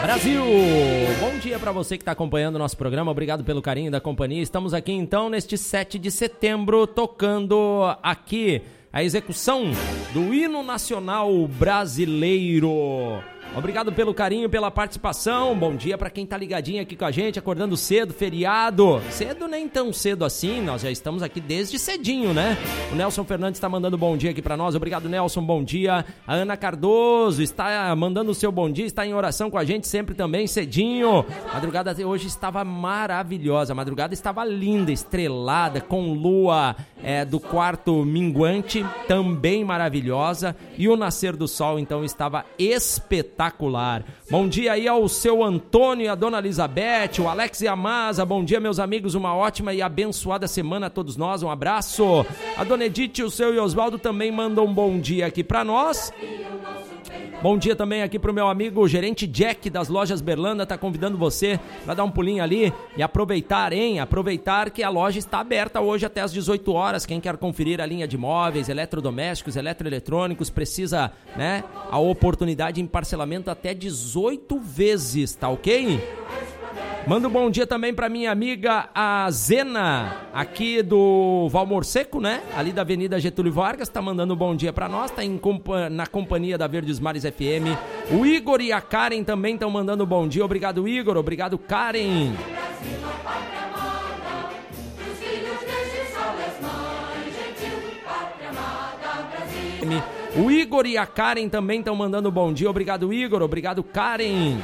Brasil! Bom dia para você que está acompanhando o nosso programa, obrigado pelo carinho da companhia. Estamos aqui então neste 7 de setembro tocando aqui a execução do Hino Nacional Brasileiro. Obrigado pelo carinho, pela participação. Bom dia para quem tá ligadinho aqui com a gente, acordando cedo, feriado. Cedo nem tão cedo assim, nós já estamos aqui desde cedinho, né? O Nelson Fernandes está mandando bom dia aqui para nós. Obrigado, Nelson, bom dia. A Ana Cardoso está mandando o seu bom dia, está em oração com a gente sempre também, cedinho. A madrugada de hoje estava maravilhosa, a madrugada estava linda, estrelada, com lua do quarto minguante, também maravilhosa. E o nascer do sol, então, estava espetacular. Bom dia aí ao seu Antônio e a dona Elizabeth, o Alex e a Maza. Bom dia, meus amigos, uma ótima e abençoada semana a todos nós, um abraço. A dona Edith, o seu e Osvaldo também mandam um bom dia aqui pra nós. Bom dia também aqui pro meu amigo, o gerente Jack das lojas Berlanda, tá convidando você para dar um pulinho ali e aproveitar, hein? Aproveitar que a loja está aberta hoje até às 18 horas. Quem quer conferir a linha de móveis, eletrodomésticos, eletroeletrônicos, precisa, né? A oportunidade em parcelamento até 18 vezes, tá ok? Manda um bom dia também pra minha amiga, a Zena, aqui do Valmor Seco, né? Ali da Avenida Getúlio Vargas, tá mandando um bom dia pra nós, tá na companhia da Verdes Mares FM. O Igor e a Karen também estão mandando um bom dia. Obrigado, Igor. Obrigado, Karen. O Igor e a Karen também estão mandando um bom dia. Obrigado, Igor. Obrigado, Karen.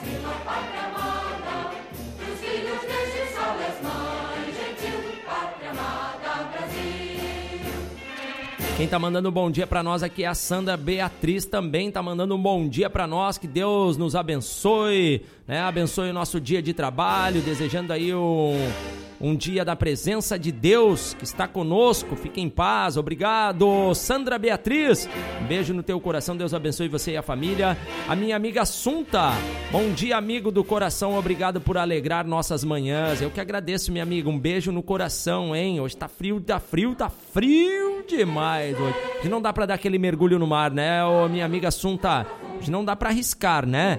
Quem tá mandando um bom dia pra nós aqui é a Sandra Beatriz, também tá mandando um bom dia pra nós, que Deus nos abençoe, né? Abençoe o nosso dia de trabalho, desejando aí um dia da presença de Deus que está conosco. Fique em paz, obrigado, Sandra Beatriz. Um beijo no teu coração, Deus abençoe você e a família. A minha amiga Assunta, bom dia, amigo do coração, obrigado por alegrar nossas manhãs. Eu que agradeço, minha amiga, um beijo no coração, hein? Hoje tá frio demais hoje. Hoje não dá pra dar aquele mergulho no mar, né, ô, minha amiga Assunta? Hoje não dá pra arriscar, né?